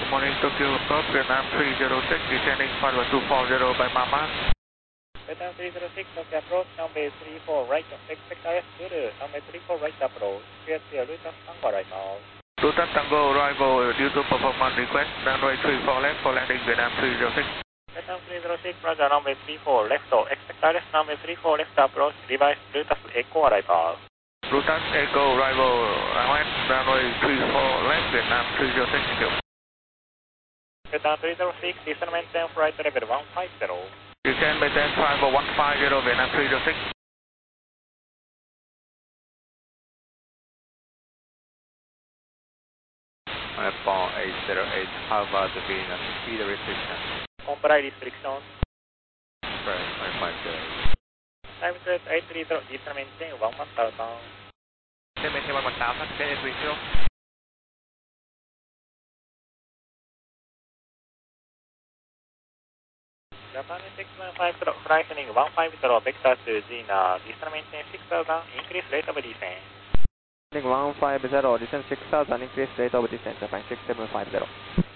morning, Tokyo Airport, Vietnam 306, descending flight 240 by Mama. Vietnam 306, Tokyo approach, runway 34 right, expect RS to the runway 34 right approach, clear to Luton Tango arrival. Luton Tango arrival due to performance request, runway 34 left for landing Vietnam 306. Vietnam 306, Roger, runway 34 left, so expect RS runway 34 left approach, revise Luton Echo arrival. Luton Echo arrival, runway 34 left, Vietnam 306, thank you. Vietnam 306, descend maintain flight level 150. Descend maintain flight 150, Vietnam 306. Airborne 808, Harvard Venus, speed restriction. Comply restriction. Press 550. Time set 830, descend maintain 11,000. Descend maintain 11,000, get it refill. Japan 615, flying 150, vector to Gina, descend maintain 6,000, increase rate of descent. 150, descend 6,000, increase rate of descent, Japan 6750.